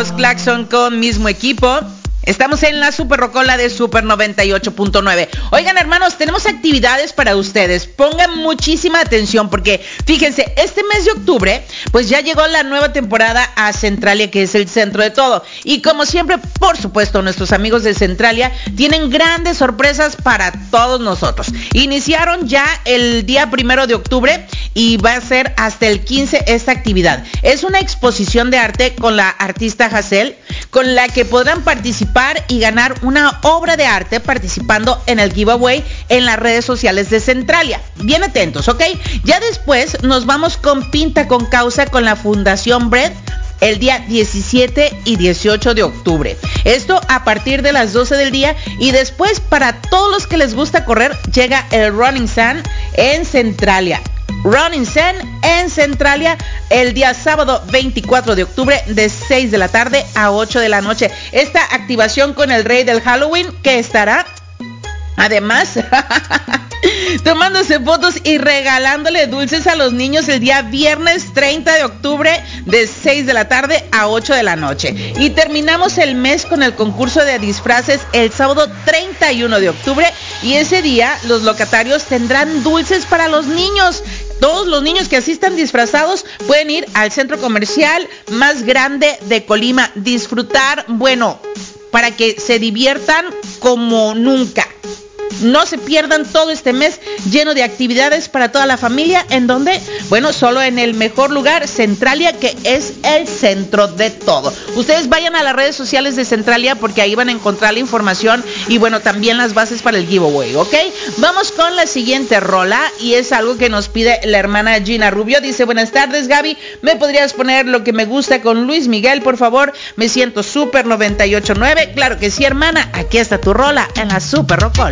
Carlos Claxon con Mismo Equipo. Estamos en la Super Rocola de Super 98.9. Oigan, hermanos, tenemos actividades para ustedes. Pongan muchísima atención porque, fíjense, este mes de octubre, pues ya llegó la nueva temporada a Centralia, que es el centro de todo. Y como siempre, por supuesto, nuestros amigos de Centralia tienen grandes sorpresas para todos nosotros. Iniciaron ya el día 1 de octubre y va a ser hasta el 15 esta actividad. Es una exposición de arte con la artista Hazel, con la que podrán participar y ganar una obra de arte participando en el giveaway en las redes sociales de Centralia. Bien atentos, ¿ok? Ya después nos vamos con Pinta con Causa con la Fundación Bread el día 17 y 18 de octubre. Esto a partir de las 12 del día, y después para todos los que les gusta correr llega el Running Sun en Centralia. Running Sun en Centralia el día sábado 24 de octubre de 6 de la tarde a 8 de la noche. Esta activación con el rey del Halloween, que estará además tomándose fotos y regalándole dulces a los niños el día viernes 30 de octubre de 6 de la tarde a 8 de la noche. Y terminamos el mes con el concurso de disfraces el sábado 31 de octubre, y ese día los locatarios tendrán dulces para los niños. Todos los niños que asistan disfrazados pueden ir al centro comercial más grande de Colima, disfrutar, bueno, para que se diviertan como nunca. No se pierdan todo este mes lleno de actividades para toda la familia. ¿En donde? Bueno, solo en el mejor lugar, Centralia, que es el centro de todo. Ustedes vayan a las redes sociales de Centralia porque ahí van a encontrar la información y bueno, también las bases para el giveaway, ¿ok? Vamos con la siguiente rola, y es algo que nos pide la hermana Gina Rubio. Dice: buenas tardes, Gaby, ¿me podrías poner Lo que me gusta con Luis Miguel, por favor? Me siento Super 98.9. Claro que sí, hermana, aquí está tu rola en la Super Rocola.